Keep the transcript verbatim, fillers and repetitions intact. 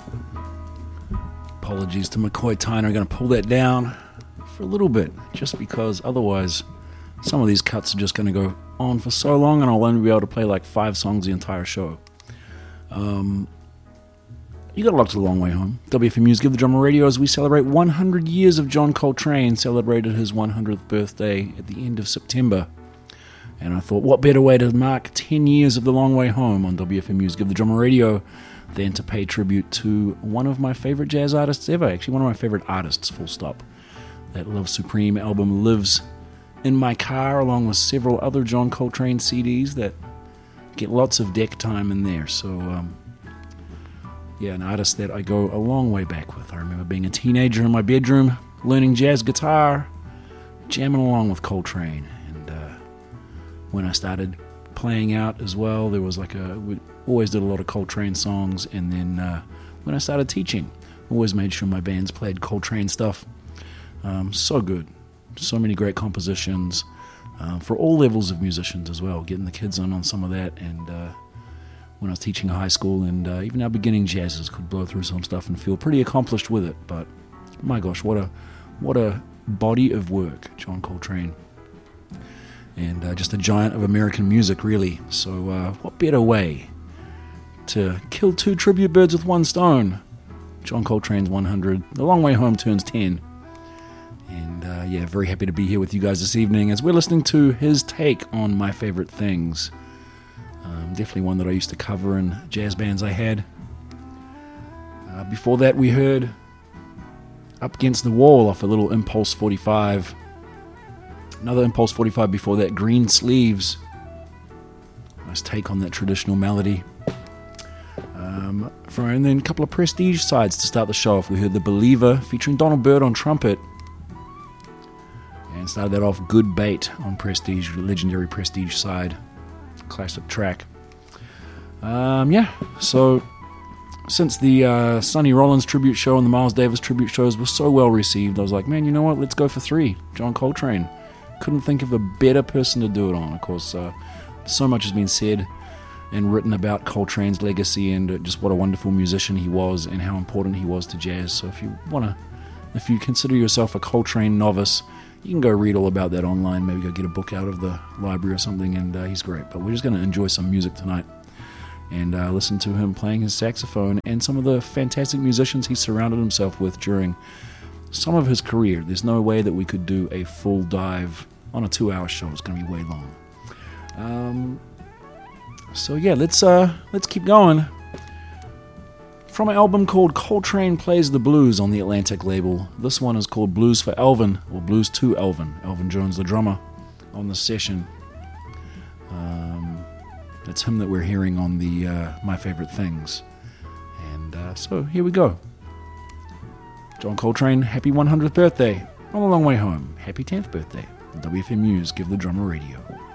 Apologies to McCoy Tyner. I'm going to pull that down for a little bit, just because otherwise some of these cuts are just going to go on for so long and I'll only be able to play like five songs the entire show. Um, you got a lot to the long way home. W F M U's Give the Drummer Radio, as we celebrate one hundred years of John Coltrane, celebrated his one hundredth birthday at the end of September. And I thought, what better way to mark ten years of the long way home on W F M U's Give the Drummer Radio than to pay tribute to one of my favorite jazz artists ever. Actually, one of my favorite artists, full stop. That Love Supreme album lives in my car, along with several other John Coltrane C Ds that get lots of deck time in there. So, um, yeah, an artist that I go a long way back with. I remember being a teenager in my bedroom, learning jazz guitar, jamming along with Coltrane. And uh, when I started playing out as well, there was like a... We always did a lot of Coltrane songs. And then uh, when I started teaching, always made sure my bands played Coltrane stuff. Um, so good. So many great compositions uh, for all levels of musicians as well, getting the kids in on some of that. And uh, when I was teaching high school, and uh, even our beginning jazzers could blow through some stuff and feel pretty accomplished with it. But my gosh, what a what a body of work, John Coltrane. And uh, just a giant of American music, really. So uh, what better way to kill two tribute birds with one stone? John Coltrane's one hundred. The Long Way Home turns ten. And uh, yeah, very happy to be here with you guys this evening as we're listening to his take on my favorite things. Um, definitely one that I used to cover in jazz bands I had. Uh, before that, we heard Up Against the Wall off a little Impulse forty-five. Another Impulse forty-five before that, Green Sleeves. Nice take on that traditional melody. Um, from, and then a couple of Prestige sides to start the show off. We heard The Believer featuring Donald Byrd on trumpet. And started that off, Good Bait on Prestige, legendary Prestige side. Classic track. Um, yeah, so since the uh, Sonny Rollins tribute show and the Miles Davis tribute shows were so well received, I was like, man, you know what, let's go for three. John Coltrane. Couldn't think of a better person to do it on. Of course, uh, so much has been said and written about Coltrane's legacy and just what a wonderful musician he was and how important he was to jazz. So if you want to, if you consider yourself a Coltrane novice, you can go read all about that online, maybe go get a book out of the library or something, and uh, he's great. But we're just going to enjoy some music tonight and uh, listen to him playing his saxophone and some of the fantastic musicians he surrounded himself with during some of his career. There's no way that we could do a full dive on a two-hour show. It's going to be way long. Um, so yeah, let's uh, let's keep going. From an album called Coltrane Plays the Blues on the Atlantic label. This one is called Blues for Elvin, or Blues to Elvin. Elvin Jones, the drummer, on the session. Um, it's him that we're hearing on the uh, My Favorite Things. And uh, so here we go. John Coltrane, happy one hundredth birthday. On the long way home, happy tenth birthday. W F M U's Give the Drummer Radio.